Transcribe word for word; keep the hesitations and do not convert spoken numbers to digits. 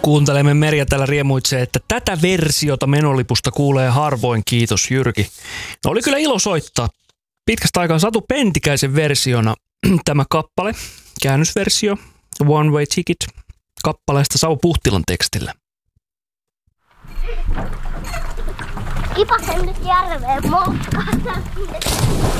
Kuuntelemme Merja täällä riemuitsee, että tätä versiota Menolipusta kuulee harvoin, kiitos Jyrki. No oli kyllä ilo soittaa. Pitkästä aikaa Satu Pentikäisen versiona tämä kappale, käännösversio, One Way Ticket, kappaleesta Savu Puhtilan tekstillä. Kipasen nyt järveen moukkaan.